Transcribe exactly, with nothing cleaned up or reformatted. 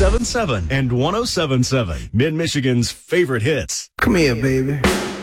seven seven and one oh seven seven. Mid-Michigan's favorite hits. Come here, baby.